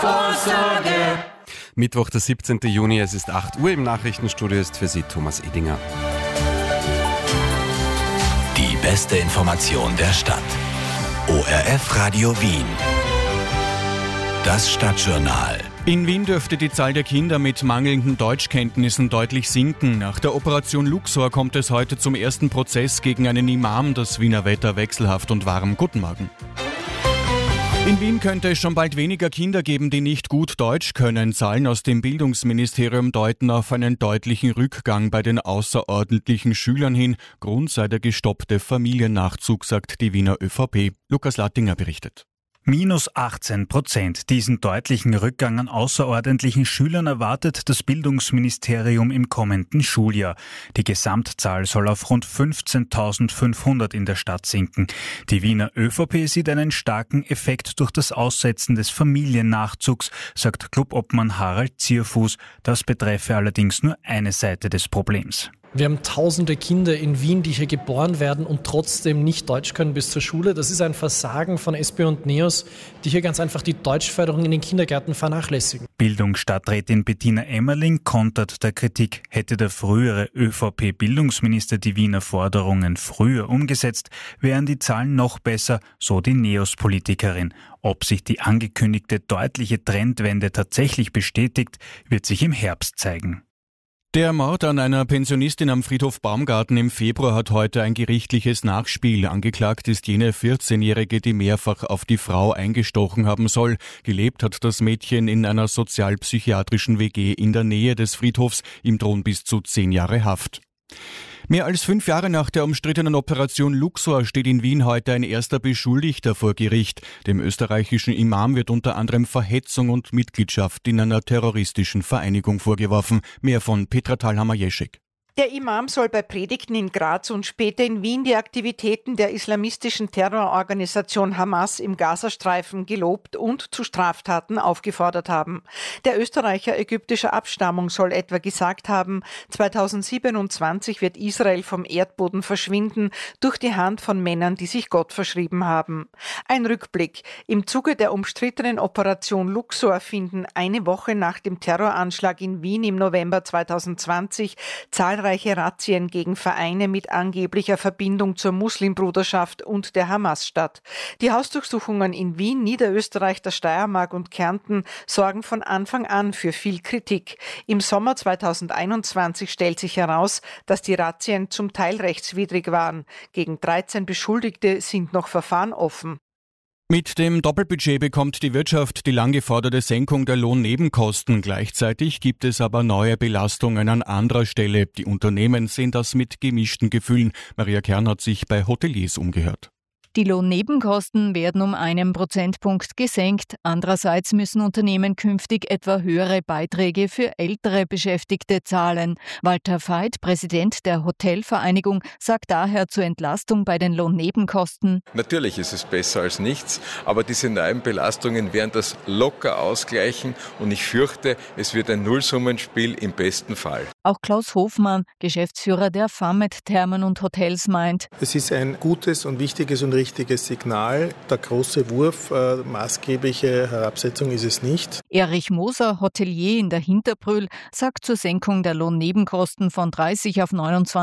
Vorsorge. Mittwoch, der 17. Juni, es ist 8 Uhr. Im Nachrichtenstudio ist für Sie Thomas Edinger. Die beste Information der Stadt. ORF Radio Wien. Das Stadtjournal. In Wien dürfte die Zahl der Kinder mit mangelnden Deutschkenntnissen deutlich sinken. Nach der Operation Luxor kommt es heute zum ersten Prozess gegen einen Imam. Das Wiener Wetter wechselhaft und warm. Guten Morgen. In Wien könnte es schon bald weniger Kinder geben, die nicht gut Deutsch können. Zahlen aus dem Bildungsministerium deuten auf einen deutlichen Rückgang bei den außerordentlichen Schülern hin. Grund sei der gestoppte Familiennachzug, sagt die Wiener ÖVP. Lukas Lattinger berichtet. Minus 18%. Diesen deutlichen Rückgang an außerordentlichen Schülern erwartet das Bildungsministerium im kommenden Schuljahr. Die Gesamtzahl soll auf rund 15.500 in der Stadt sinken. Die Wiener ÖVP sieht einen starken Effekt durch das Aussetzen des Familiennachzugs, sagt Clubobmann Harald Zierfuß. Das betreffe allerdings nur eine Seite des Problems. Wir haben tausende Kinder in Wien, die hier geboren werden und trotzdem nicht Deutsch können bis zur Schule. Das ist ein Versagen von SP und NEOS, die hier ganz einfach die Deutschförderung in den Kindergärten vernachlässigen. Bildungsstadträtin Bettina Emmerling kontert der Kritik. Hätte der frühere ÖVP-Bildungsminister die Wiener Forderungen früher umgesetzt, wären die Zahlen noch besser, so die NEOS-Politikerin. Ob sich die angekündigte deutliche Trendwende tatsächlich bestätigt, wird sich im Herbst zeigen. Der Mord an einer Pensionistin am Friedhof Baumgarten im Februar hat heute ein gerichtliches Nachspiel. Angeklagt ist jene 14-Jährige, die mehrfach auf die Frau eingestochen haben soll. Gelebt hat das Mädchen in einer sozialpsychiatrischen WG in der Nähe des Friedhofs. Ihm drohen bis zu 10 Jahre Haft. Mehr als 5 Jahre nach der umstrittenen Operation Luxor steht in Wien heute ein erster Beschuldigter vor Gericht. Dem österreichischen Imam wird unter anderem Verhetzung und Mitgliedschaft in einer terroristischen Vereinigung vorgeworfen. Mehr von Petra Thalhammer-Jeschek. Der Imam soll bei Predigten in Graz und später in Wien die Aktivitäten der islamistischen Terrororganisation Hamas im Gazastreifen gelobt und zu Straftaten aufgefordert haben. Der Österreicher ägyptischer Abstammung soll etwa gesagt haben, 2027 wird Israel vom Erdboden verschwinden durch die Hand von Männern, die sich Gott verschrieben haben. Ein Rückblick. Im Zuge der umstrittenen Operation Luxor finden eine Woche nach dem Terroranschlag in Wien im November 2020 zahlreiche Razzien gegen Vereine mit angeblicher Verbindung zur Muslimbruderschaft und der Hamas statt. Die Hausdurchsuchungen in Wien, Niederösterreich, der Steiermark und Kärnten sorgen von Anfang an für viel Kritik. Im Sommer 2021 stellt sich heraus, dass die Razzien zum Teil rechtswidrig waren. Gegen 13 Beschuldigte sind noch Verfahren offen. Mit dem Doppelbudget bekommt die Wirtschaft die lang geforderte Senkung der Lohnnebenkosten. Gleichzeitig gibt es aber neue Belastungen an anderer Stelle. Die Unternehmen sehen das mit gemischten Gefühlen. Maria Kern hat sich bei Hoteliers umgehört. Die Lohnnebenkosten werden um 1 Prozentpunkt gesenkt. Andererseits müssen Unternehmen künftig etwa höhere Beiträge für ältere Beschäftigte zahlen. Walter Veit, Präsident der Hotelvereinigung, sagt daher zur Entlastung bei den Lohnnebenkosten: Natürlich ist es besser als nichts, aber diese neuen Belastungen werden das locker ausgleichen und ich fürchte, es wird ein Nullsummenspiel im besten Fall. Auch Klaus Hofmann, Geschäftsführer der Famet Thermen und Hotels, meint: Es ist ein gutes und wichtiges und richtiges Signal. Der große Wurf, maßgebliche Herabsetzung ist es nicht. Erich Moser, Hotelier in der Hinterbrühl, sagt zur Senkung der Lohnnebenkosten von 30 auf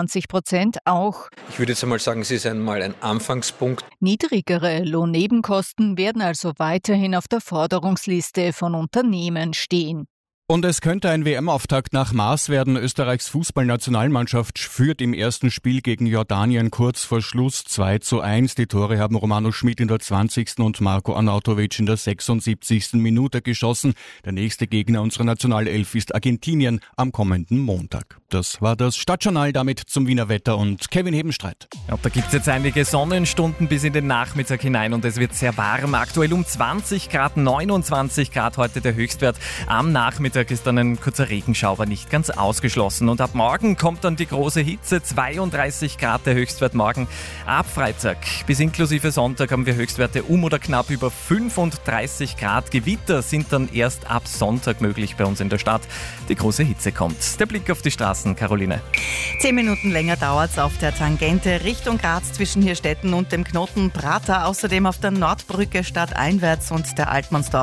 29% auch: Ich würde jetzt einmal sagen, es ist einmal ein Anfangspunkt. Niedrigere Lohnnebenkosten werden also weiterhin auf der Forderungsliste von Unternehmen stehen. Und es könnte ein WM-Auftakt nach Maß werden. Österreichs Fußballnationalmannschaft führt im ersten Spiel gegen Jordanien kurz vor Schluss 2:1. Die Tore haben Romano Schmid in der 20. und Marko Arnautovic in der 76. Minute geschossen. Der nächste Gegner unserer Nationalelf ist Argentinien am kommenden Montag. Das war das Stadtjournal, damit zum Wiener Wetter und Kevin Hebenstreit. Ja, da gibt es jetzt einige Sonnenstunden bis in den Nachmittag hinein und es wird sehr warm. Aktuell um 20 Grad, 29 Grad heute der Höchstwert. Am Nachmittag ist dann ein kurzer Regenschauer nicht ganz ausgeschlossen. Und ab morgen kommt dann die große Hitze, 32 Grad der Höchstwert morgen. Ab Freitag bis inklusive Sonntag haben wir Höchstwerte oder knapp über 35 Grad. Gewitter sind dann erst ab Sonntag möglich bei uns in der Stadt. Die große Hitze kommt. Der Blick auf die Straßen, Caroline. 10 Minuten länger dauert es auf der Tangente Richtung Graz zwischen Hirstetten und dem Knoten Prater. Außerdem auf der Nordbrücke stadteinwärts und der Altmannsdorf